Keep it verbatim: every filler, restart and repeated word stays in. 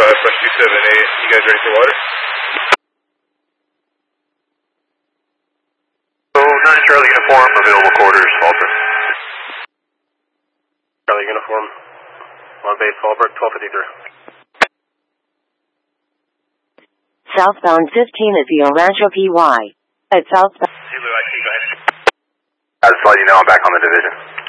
five, plus two seven eight. You guys ready for water? So, nine Charlie uniform, available quarters, Walter. Charlie uniform, on base, Fallbrook, twelve fifty-three. Southbound fifteen at Via Rancho P Y. At southbound... Zulu, I see, go ahead. I just let you know I'm back on the division.